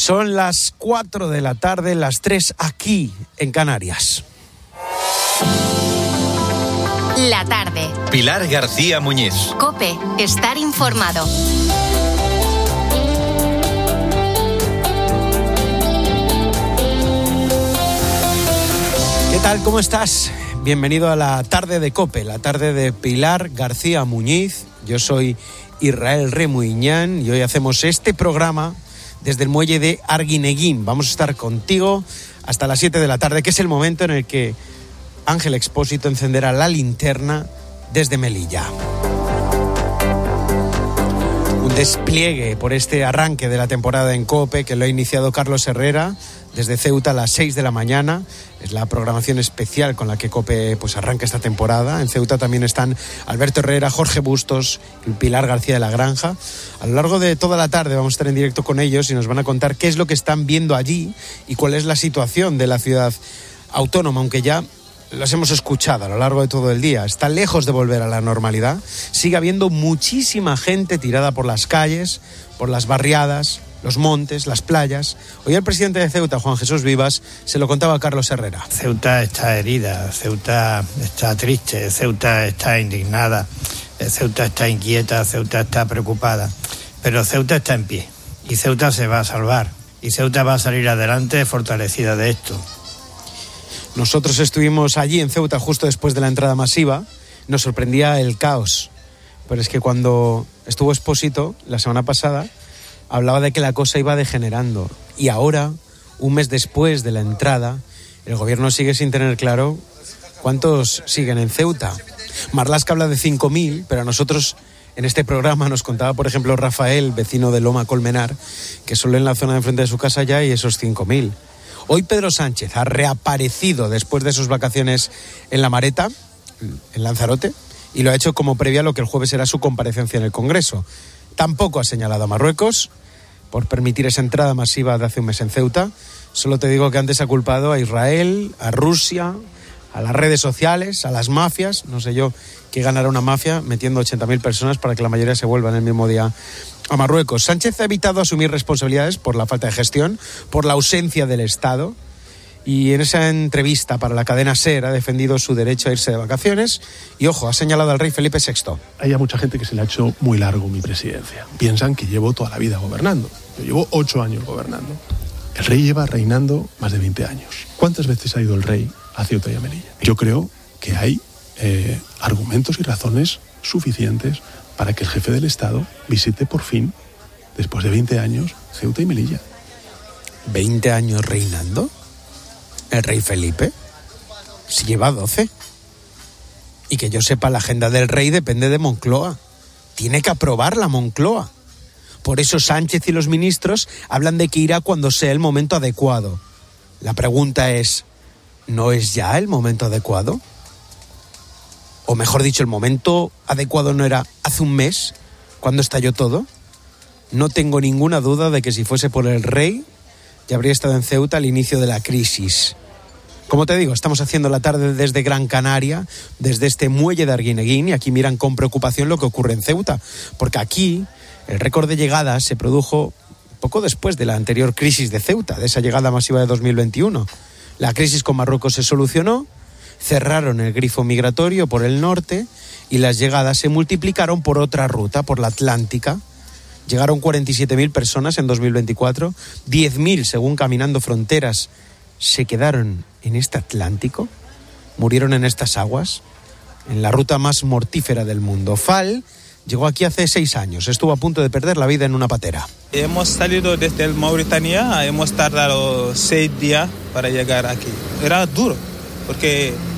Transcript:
Son las 4 de la tarde, las 3 aquí en Canarias. La tarde. Pilar García Muñiz. COPE, estar informado. ¿Qué tal? ¿Cómo estás? Bienvenido a la tarde de COPE, la tarde de Pilar García Muñiz. Yo soy Israel Remuiñán y hoy hacemos este programa desde el muelle de Arguineguín. Vamos a estar contigo hasta las 7 de la tarde, que es el momento en el que Ángel Expósito encenderá la linterna desde Melilla. Un despliegue por este arranque de la temporada en COPE que lo ha iniciado Carlos Herrera desde Ceuta a las 6 de la mañana. Es la programación especial con la que COPE arranca esta temporada. En Ceuta también están Alberto Herrera, Jorge Bustos y Pilar García de la Granja. A lo largo de toda la tarde vamos a estar en directo con ellos y nos van a contar qué es lo que están viendo allí y cuál es la situación de la ciudad autónoma, aunque ya los hemos escuchado a lo largo de todo el día. Está lejos de volver a la normalidad. Sigue habiendo muchísima gente tirada por las calles, por las barriadas, los montes, las playas. Hoy el presidente de Ceuta, Juan Jesús Vivas, se lo contaba a Carlos Herrera. Ceuta está herida, Ceuta está triste, Ceuta está indignada, Ceuta está inquieta, Ceuta está preocupada. Pero Ceuta está en pie y Ceuta se va a salvar y Ceuta va a salir adelante fortalecida de esto. Nosotros estuvimos allí en Ceuta justo después de la entrada masiva. Nos sorprendía el caos. Pero es que cuando estuvo Expósito la semana pasada, hablaba de que la cosa iba degenerando. Y ahora, un mes después de la entrada, el gobierno sigue sin tener claro cuántos siguen en Ceuta. Marlaska habla de 5.000, pero a nosotros en este programa nos contaba, por ejemplo, Rafael, vecino de Loma Colmenar, que solo en la zona de enfrente de su casa ya hay esos 5.000. Hoy Pedro Sánchez ha reaparecido después de sus vacaciones en La Mareta, en Lanzarote, y lo ha hecho como previa a lo que el jueves será su comparecencia en el Congreso. Tampoco ha señalado a Marruecos por permitir esa entrada masiva de hace un mes en Ceuta. Solo te digo que antes ha culpado a Israel, a Rusia, a las redes sociales, a las mafias. No sé yo qué ganará una mafia metiendo 80.000 personas para que la mayoría se vuelvan el mismo día a Marruecos. Sánchez ha evitado asumir responsabilidades por la falta de gestión, por la ausencia del Estado, y en esa entrevista para la cadena SER ha defendido su derecho a irse de vacaciones y, ojo, ha señalado al rey Felipe VI. Hay mucha gente que se le ha hecho muy largo mi presidencia. Piensan que llevo toda la vida gobernando. Yo llevo 8 años gobernando. El rey lleva reinando más de 20 años. ¿Cuántas veces ha ido el rey a Ceuta y a Melilla? Yo creo que hay argumentos y razones suficientes para que el jefe del Estado visite por fin, después de 20 años, Ceuta y Melilla. ¿20 años reinando? ¿El rey Felipe? Si lleva 12. Y que yo sepa, la agenda del rey depende de Moncloa. Tiene que aprobarla Moncloa. Por eso Sánchez y los ministros hablan de que irá cuando sea el momento adecuado. La pregunta es, ¿no es ya el momento adecuado? O mejor dicho, ¿el momento adecuado no era hace un mes, cuando estalló todo? No tengo ninguna duda de que si fuese por el rey, ya habría estado en Ceuta al inicio de la crisis. Como te digo, estamos haciendo la tarde desde Gran Canaria, desde este muelle de Arguineguín, y aquí miran con preocupación lo que ocurre en Ceuta, porque aquí el récord de llegadas se produjo poco después de la anterior crisis de Ceuta, de esa llegada masiva de 2021. La crisis con Marruecos se solucionó, cerraron el grifo migratorio por el norte y las llegadas se multiplicaron por otra ruta, por la Atlántica. Llegaron 47.000 personas en 2024, 10.000 según Caminando Fronteras se quedaron en este Atlántico, murieron en estas aguas, en la ruta más mortífera del mundo. Fall llegó aquí hace 6 años, estuvo a punto de perder la vida en una patera. Hemos salido desde Mauritania, hemos tardado 6 días para llegar aquí. Era duro, porque